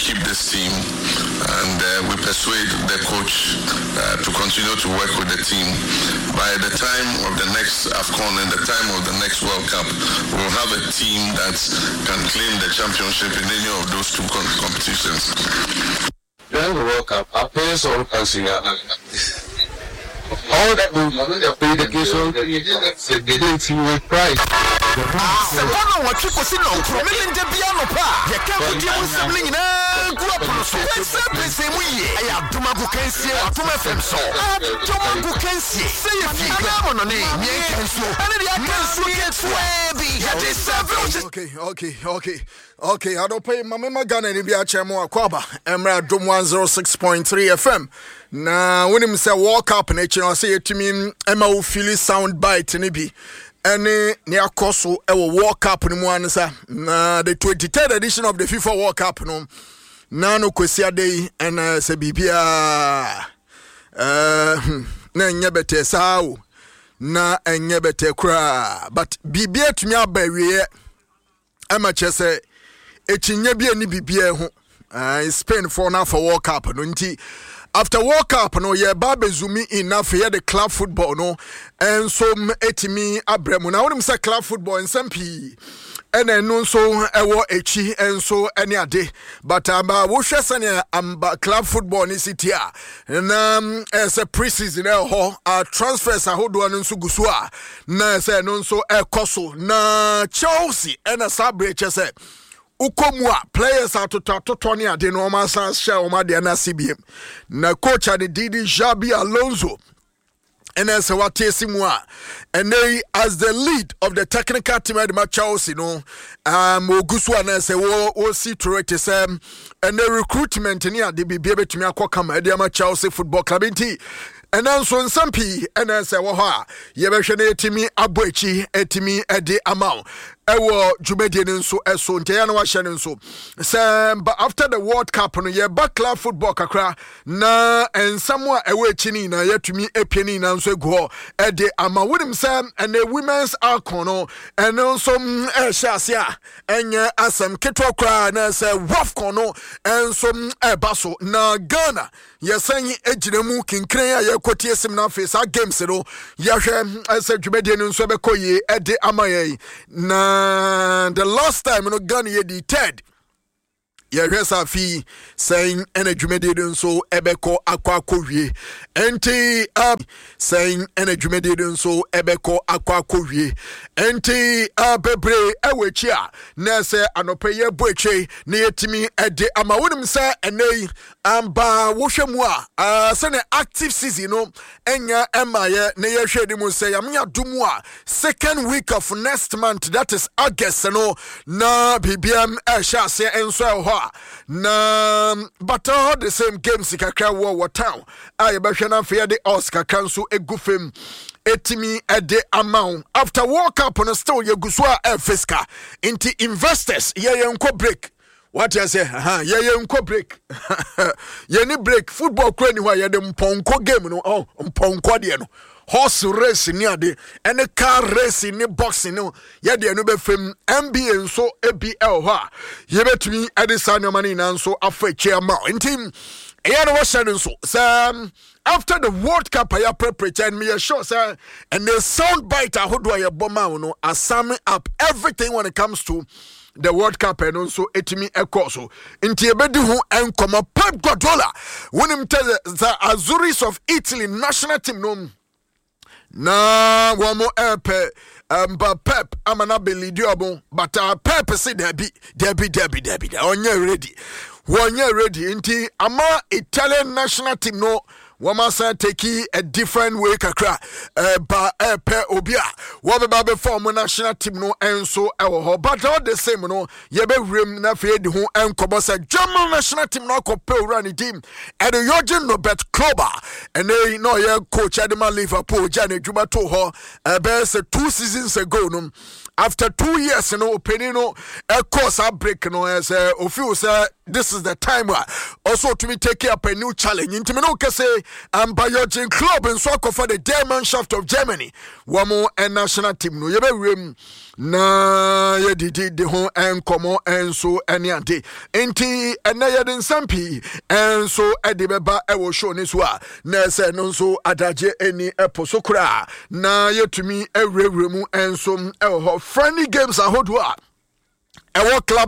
keep this team, and we persuade the coach to continue to work with the team. By the time of the next AFCON and the time of the next World Cup, we will have a team that can claim the championship in any of those two competitions. During the World Cup, our players all consider all that we play the occasion, they didn't see with pride. Okay. I don't pay Mama Ghana in Biachamo Aquaba, Emra Dum 106.3 FM. Now, when him say walk up and I say to me, Emma Philly sound bite nibi. Any near Koso, I will walk up in one, sir. The 23rd edition of the FIFA World Cup, no. Nano Kwesia Day and Sebibia. Na nyebete sao. Na nyebete kra. But Bibia to me abewe. Emma Chese. Echinyebia ni Bibia ho. Spain for now for World Cup. No nti. After World Cup, no, yeah, Babe Zumi enough here the club football, no, and so etimi abremu. Now, when I say club football and some P, and then no so ewo echi and so any ade, but wosha sanya club football ni city and as a preseason transfers ahodo anu nso gusua na say no so koso na Chelsea and a sabre chese. Ukomwa players are to Tony ade no ma san share o ma de na CBM na coach ade Didi Jabi Alonso and as what tesimwa and they as the lead of the technical team at Chelsea no ogusu na say wo see to say and the recruitment ni ade be betumi akokama ade ma Chelsea Football Club nti and then so nsampi and then say wo ha ye be hwe na etimi aboachi etimi ade amount ewo jumedi nso eso ntia na wa hye nso but after the World Cup no ye back club football kakra na ensamwa ewo echi ni na yatumi epieni na nso egu e de ama wonim say and the women's alcono and also ehye a enye asem ketwa kra na say rough kono enso ebaso na Ghana yesan ejinemu kinkran ya yakotie sim na face a games no yahwe asa jumedi nso be koye e de ama ye na the last time you know Ghana ye the third yɛhwɛ fi saying enadwumadie so ebeko akwa akɔwie enti saying enadwumadie so ebeko akwa akɔwie enti bebre ewechi a na sɛ anɔpɛ yɛ boetwe na yɛtimi ɛde ama wonim sɛ ɛnɛ amba wohwɛ mu a sɛ active season no enya emaye na yɛhwɛ di mu sɛ yamnya dumu a second week of next month, that is August no na BBM ɛhyɛ ase enso ɛhɔ na but all the same games kakra wo town I yɛbɛhwɛ na afɛ de Oscar kanso egufem etimi ede amount after World Cup no still yegusua fiska into investors yenko break. What you say? Yenko break. Yeni break football crane where you dem ponko game no ponko de no. Horse race ni ade and a car race ni boxing no ye de no be fam NBA so ABL ha ye betumi ade sanyo mani na so afa chiama ntim e no wo so after the World Cup I prepare and me sure sir and the sound bite ahodo ye boma no asam up everything when it comes to the World Cup and also etimi ekoso nti ebedi hu enkoma Pep Guardiola when him tell the Azuris of Italy national team no na wamo epe Pep amana beli diobon but Pep say debi onye ready nti ama Italian national team no wama sa take a different way kakra ba epe obia wo be ba be form national team no enso ewo ho but all the same no ye be wrem na fe di ho enkobo sa German national team no akopɛ owura ni team and Jurgen Robert Klopp and they no ye coach Adema Liverpool Jane Djuma to ho be 2 seasons ago no after 2 years no opening no a course break no as official say this is the time also to be taking up a new challenge. Intimino Kese and Bayogin Club in soccer for the Germanschaft of Germany. One more and national team. No, you be na ye didi de ho enkomo enso ene ante enti ene ye den sampi enso ede beba e wo show ni so a na se no nso adaje eni eposo kura na yetumi ewrewre mu enso e ho friendly games ahodo a e wo club